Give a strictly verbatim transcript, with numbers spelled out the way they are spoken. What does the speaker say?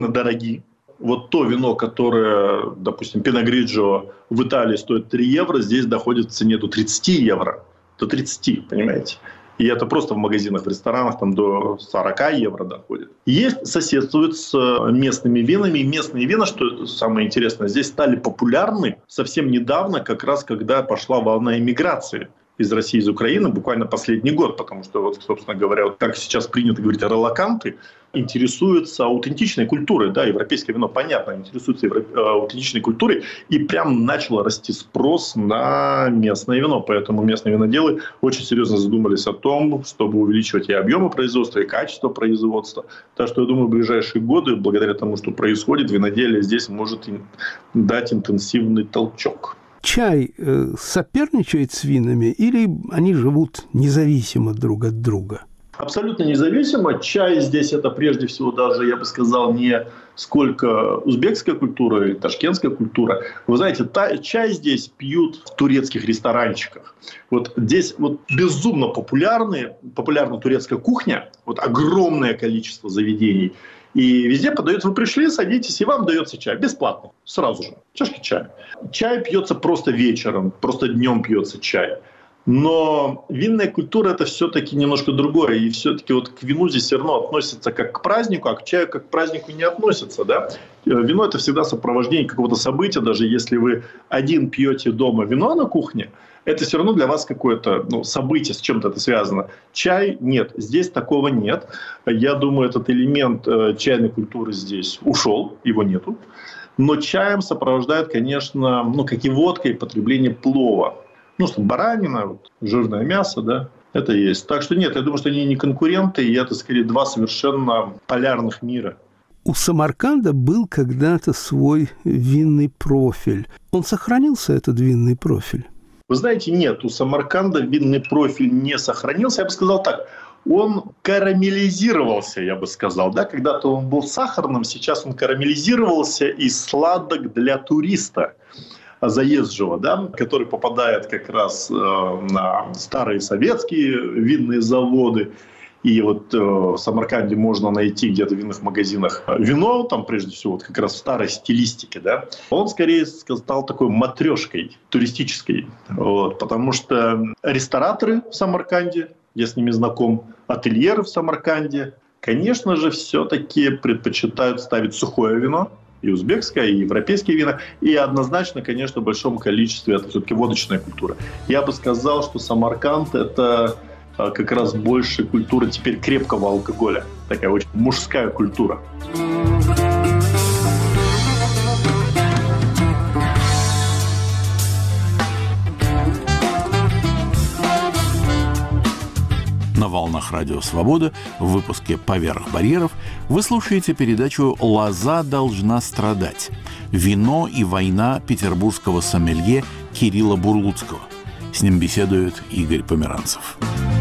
дороги. Вот то вино, которое, допустим, Пино Гриджио в Италии стоит три евро, здесь доходит в цене до тридцати евро. До тридцати, понимаете? И это просто в магазинах, в ресторанах там до сорока евро доходит. Есть, соседствуют с местными винами. И местные вина, что самое интересное, здесь стали популярны совсем недавно, как раз когда пошла волна эмиграции из России, из Украины, буквально последний год, потому что, вот, собственно говоря, вот как сейчас принято говорить, релоканты интересуются аутентичной культурой, да, европейское вино, понятно, интересуется евро... аутентичной культурой, и прям начал расти спрос на местное вино, поэтому местные виноделы очень серьезно задумались о том, чтобы увеличивать и объемы производства, и качество производства. Так что, я думаю, в ближайшие годы, благодаря тому, что происходит, виноделие здесь может дать интенсивный толчок. Чай э, соперничает с винами или они живут независимо друг от друга? Абсолютно независимо. Чай здесь это прежде всего даже, я бы сказал, не сколько узбекская культура или ташкентская культура. Вы знаете, та, чай здесь пьют в турецких ресторанчиках. Вот здесь вот безумно популярны, популярна турецкая кухня, вот огромное количество заведений. И везде подается, вы пришли, садитесь, и вам дается чай бесплатно, сразу же, чашки чая. Чай пьется просто вечером, просто днем пьется чай. Но винная культура – это все-таки немножко другое. И все-таки вот к вину здесь все равно относится как к празднику, а к чаю как к празднику не относится. Да? Вино – это всегда сопровождение какого-то события. Даже если вы один пьете дома вино на кухне, это все равно для вас какое-то ну, событие, с чем-то это связано. Чай – нет, здесь такого нет. Я думаю, этот элемент э, чайной культуры здесь ушел, его нету. Но чаем сопровождает, конечно, ну, как и водкой, потребление плова. Ну, что баранина, вот, жирное мясо, да, это есть. Так что нет, я думаю, что они не конкуренты, и это скорее два совершенно полярных мира. У Самарканда был когда-то свой винный профиль. Он сохранился, этот винный профиль? Вы знаете, нет, у Самарканда винный профиль не сохранился. Я бы сказал так, он карамелизировался, я бы сказал. Да? Когда-то он был сахарным, сейчас он карамелизировался и сладок для туриста заезжего, да, который попадает как раз э, на старые советские винные заводы. И вот э, в Самарканде можно найти где-то в винных магазинах вино, там прежде всего вот как раз в старой стилистике. Да. Он скорее стал такой матрешкой туристической, вот, потому что рестораторы в Самарканде, я с ними знаком, ательеры в Самарканде, конечно же, все-таки предпочитают ставить сухое вино, и узбекское, и европейские вина. И однозначно, конечно, в большом количестве это все-таки водочная культура. Я бы сказал, что Самарканд – это как раз больше культура теперь крепкого алкоголя. Такая очень мужская культура. На волнах Радио Свобода в выпуске «Поверх барьеров» вы слушаете передачу «Лоза должна страдать. Вино и война петербургского сомелье Кирилла Бурлуцкого». С ним беседует Игорь Померанцев.